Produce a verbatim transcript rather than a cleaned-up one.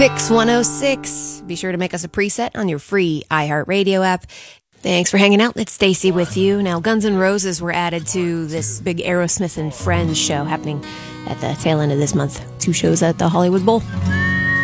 Picks one oh six. Be sure to make us a preset on your free iHeartRadio app. Thanks for hanging out. It's Stacy with you. Now, Guns N' Roses were added to this big Aerosmith and Friends show happening at the tail end of this month. Two shows at the Hollywood Bowl.